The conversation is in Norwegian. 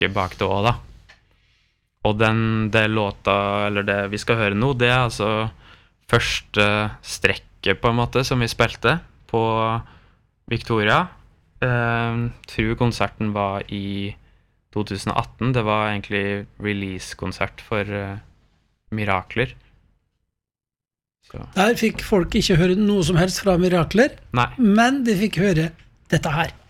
bak det også da. Og det låta, eller det vi skal høre nå, det altså første strekket på en måte som vi spilte på Victoria. Tror konserten var i 2018, det var egentlig release-konsert for Mirakler. Så. Der fikk folk ikke høre noe som helst fra Mirakler, Nei. men de fikk høre dette her.